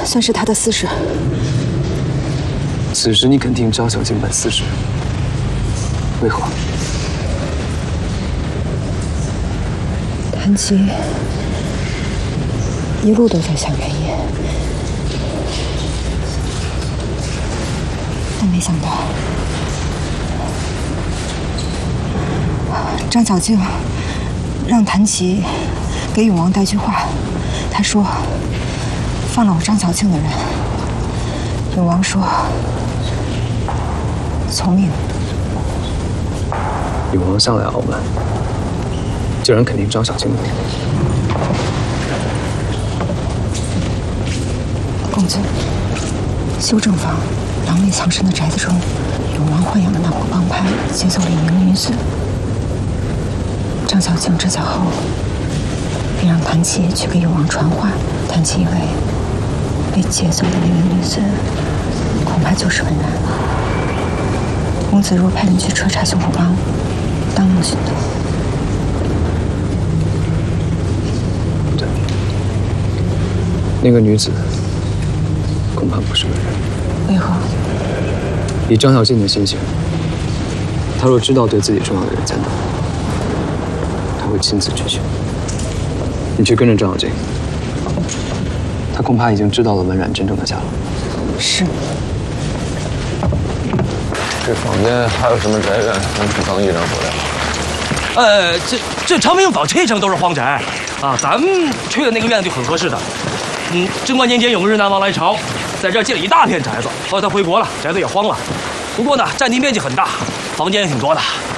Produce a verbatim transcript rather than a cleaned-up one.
算是他的私事。 此时你肯定张小静办私事，为何？ 谭琪一路都在想原因，但没想到张小静让谭琪给永王带句话，他说放了我张小静的人，永王说从命。 永王向来傲慢，竟然肯定张小静的命令。 公子，修正坊狼狈藏身的宅子中，永王豢养的那伙帮派劫走了一名女子。张小静知晓后，便让谭琪去给永王传话。谭琪以为被劫走的那名女子，恐怕就是文然。公子若派人去彻查凶手帮，当面寻夺。 对，那个女子恐怕不是文然。 为何？ 以张小静的心性，她若知道对自己重要的人在哪，她会亲自去寻。你去跟着张小静，她恐怕已经知道了文然真正的下落。 是。 这坊间还有什么宅院能储藏艺人火药？ 呃，这这长明坊这层都是荒宅，啊，咱们去的那个院子就很合适的。嗯，贞观年间有个日南王来朝，在这儿建了一大片宅子，后来他回国了，宅子也荒了。不过呢，占地面积很大，房间也挺多的。